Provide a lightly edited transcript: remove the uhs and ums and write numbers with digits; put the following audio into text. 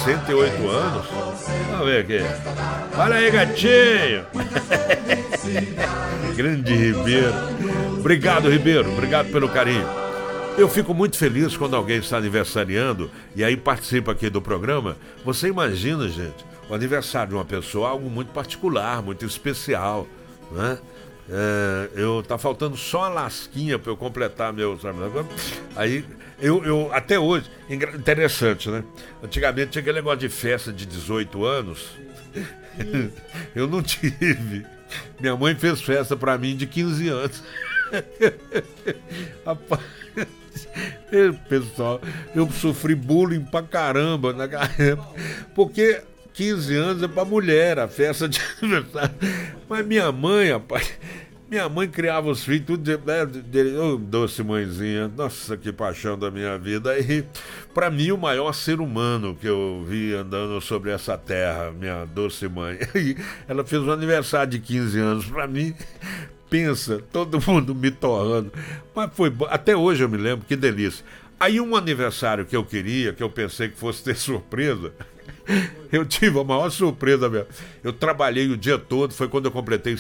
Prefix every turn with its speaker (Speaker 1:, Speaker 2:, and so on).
Speaker 1: 68 anos. Vamos ver aqui. Olha aí, gatinho. Grande Ribeiro. Obrigado, Ribeiro. Obrigado pelo carinho. Eu fico muito feliz quando alguém está aniversariando e aí participa aqui do programa. Você imagina, gente, o aniversário de uma pessoa, algo muito particular, muito especial, né? Tá faltando só a lasquinha para eu completar meu... Aí, eu até hoje, interessante, né? Antigamente tinha aquele negócio de festa de 18 anos. Eu não tive. Minha mãe fez festa para mim de 15 anos. Rapaz, pessoal, eu sofri bullying pra caramba naquela época, porque 15 anos é pra mulher, a festa de aniversário. Mas minha mãe, rapaz, minha mãe criava os filhos, tudo doce mãezinha, nossa, que paixão da minha vida. E pra mim, o maior ser humano que eu vi andando sobre essa terra, minha doce mãe. E ela fez um aniversário de 15 anos pra mim. Pensa, todo mundo me torrando. Mas foi bom. Até hoje eu me lembro, que delícia. Aí um aniversário que eu queria, que eu pensei que fosse ter surpresa, eu tive a maior surpresa mesmo. Eu trabalhei o dia todo, foi quando eu completei